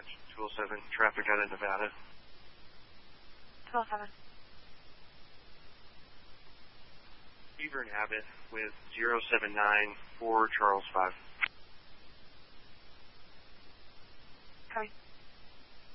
dispatch, 207, traffic out of Nevada. 207. Beaver and Abbott with 079 for Charles 5. Copy.